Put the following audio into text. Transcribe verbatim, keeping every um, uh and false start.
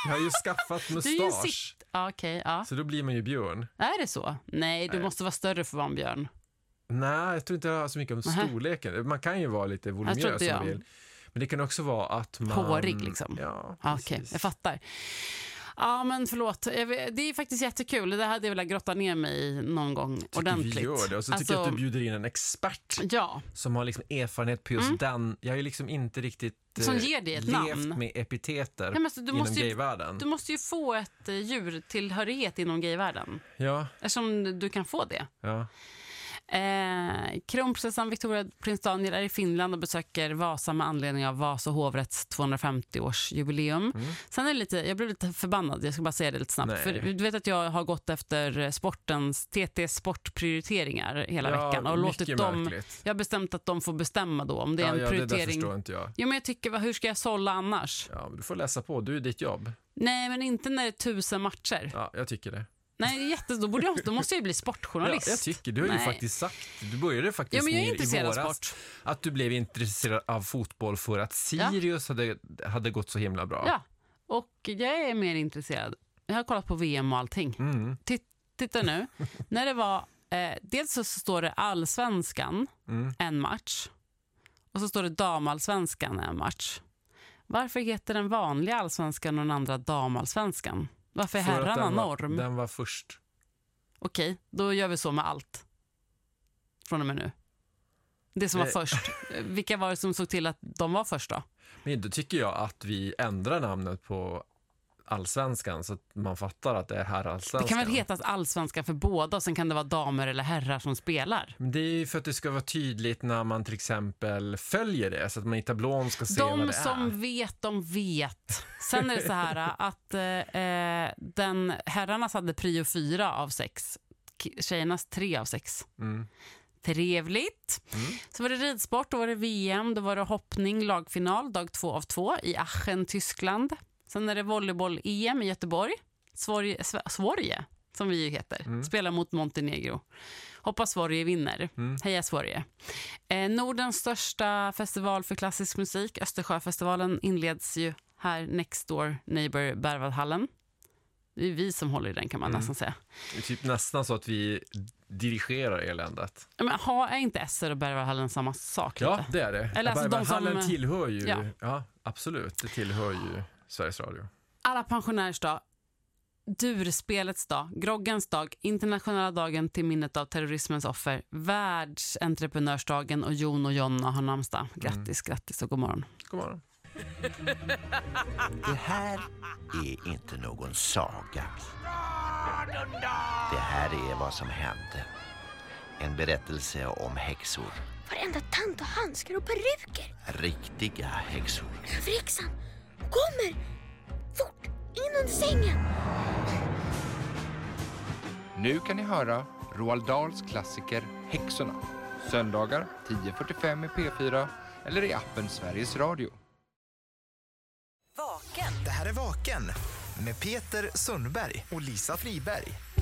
Jag har ju skaffat mustasch. Sitt... Ja, okay, ja. Så då blir man ju björn. Är det så? Nej, du Nej. måste vara större för att vara en björn. Nej, jag tror inte jag har så mycket om storleken. Man kan ju vara lite voluminös som man vill. Men det kan också vara att man... Hårig liksom. Ja, Okej, okay, jag fattar. Ja, men förlåt. Det är faktiskt jättekul. Det hade jag velat grotta ner mig i någon gång tycker ordentligt. Vi gör det. Och så tycker alltså, jag att du bjuder in en expert ja. som har liksom erfarenhet på just mm. den. Jag är ju liksom inte riktigt som ger dig ett levt namn. med epiteter ja, alltså, du inom måste ju, gayvärlden. Du måste ju få ett djurtillhörighet inom gayvärlden. Ja. Eftersom du kan få det. Ja. Eh, kronprinsessan Victoria Prins Daniel är i Finland och besöker Vasa med anledning av Vasa hovrätts tvåhundrafemtio-årsjubileum. Mm. Sen är det lite, jag blev lite förbannad, jag ska bara säga det lite snabbt. Nej. För du vet att jag har gått efter sportens T T sportprioriteringar hela ja, veckan och låtit dem, jag har bestämt att de får bestämma då om det är ja, en ja, prioritering. Det förstår inte jag. Ja, men jag tycker, hur ska jag sålla annars? Ja, men du får läsa på, du är ditt jobb. Nej, men inte när det är tusen matcher. Ja, jag tycker det. Nej, det är jätte, då, borde jag, då måste jag ju bli sportjournalist. Ja, jag tycker, du har Nej. ju faktiskt sagt, du började faktiskt ja, men jag är intresserad i våras, av sport. Att du blev intresserad av fotboll för att Sirius ja. hade, hade gått så himla bra. Ja, och jag är mer intresserad. Jag har kollat på V M och allting. Mm. Titt, titta nu, när det var, eh, dels så står det allsvenskan mm. en match och så står det damalsvenskan en match. Varför heter den vanliga allsvenskan och den andra damalsvenskan? Varför är herrarna den var, norm? Den var först. Okej, då gör vi så med allt. Från och med nu. Det som var Nej. först. Vilka var det som såg till att de var först då? Men då tycker jag att vi ändrar namnet på allsvenskan så att man fattar att det är herrallsvenskan. Det kan väl heta allsvenskan för båda och sen kan det vara damer eller herrar som spelar. Men det är ju för att det ska vara tydligt när man till exempel följer det så att man i tablån ska se de vad det är. De som vet, de vet. Sen är det så här att eh, den herrarnas hade prio fyra av sex. Tjejernas tre av sex. Mm. Trevligt. Mm. Så var det ridsport, då var det V M, då var det hoppning, lagfinal, dag två av två i Aachen, Tyskland. Sen är det volleyboll-E M i Göteborg. Sverige, Sverige som vi ju heter. Mm. Spelar mot Montenegro. Hoppas Sverige vinner. Mm. Heja Sverige. Eh, Nordens största festival för klassisk musik, Östersjöfestivalen, inleds ju här next door neighbor Berwaldhallen. Det är vi som håller i den kan man mm. nästan säga. Det är typ nästan så att vi dirigerar eländet. Men har är inte S R och Berwaldhallen samma sak? Ja, lite? det är det. Eller alltså Berwaldhallen de som, tillhör ju, ja. ja, absolut, det tillhör ju Sveriges Radio. Alla pensionärs dag, durspelets dag, groggens dag, internationella dagen till minnet av terrorismens offer, världsentreprenörsdagen och Jon och Jonna har namnsdag. Grattis, mm. grattis och god morgon. God morgon. Det här är inte någon saga. Det här är vad som hände. En berättelse om häxor. Varenda tant och handskar och peruker. Riktiga häxor. Överhäxan kommer! Fort! In under sängen! Nu kan ni höra Roald Dahls klassiker Häxorna. Söndagar tio fyrtiofem i P fyra eller i appen Sveriges Radio. Vaken. Det här är Vaken med Peter Sundberg och Lisa Friberg.